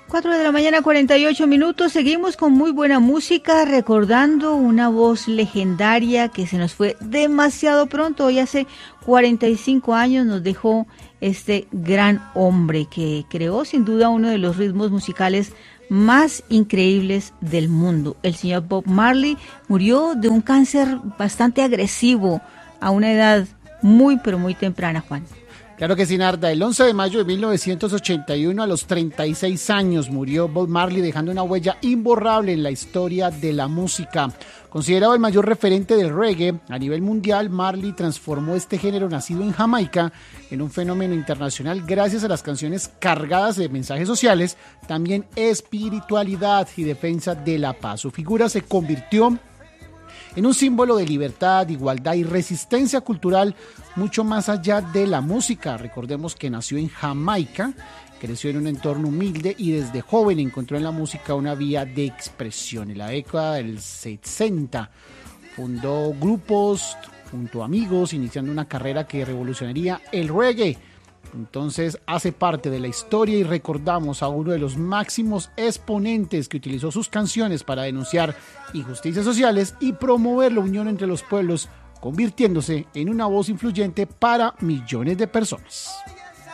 4 de la mañana, 48 minutos. Seguimos con muy buena música, recordando una voz legendaria que se nos fue demasiado pronto. Hoy hace 45 años nos dejó este gran hombre que creó sin duda uno de los ritmos musicales más increíbles del mundo. El señor Bob Marley murió de un cáncer bastante agresivo a una edad muy pero muy temprana, Juan. Claro que sí, Narda. El 11 de mayo de 1981, a los 36 años, murió Bob Marley, dejando una huella imborrable en la historia de la música. Considerado el mayor referente del reggae a nivel mundial, Marley transformó este género nacido en Jamaica en un fenómeno internacional gracias a las canciones cargadas de mensajes sociales, también espiritualidad y defensa de la paz. Su figura se convirtió en un símbolo de libertad, igualdad y resistencia cultural mucho más allá de la música. Recordemos que nació en Jamaica, creció en un entorno humilde y desde joven encontró en la música una vía de expresión. En la década del 60 fundó grupos junto a amigos, iniciando una carrera que revolucionaría el reggae. Entonces hace parte de la historia y recordamos a uno de los máximos exponentes que utilizó sus canciones para denunciar injusticias sociales y promover la unión entre los pueblos, convirtiéndose en una voz influyente para millones de personas.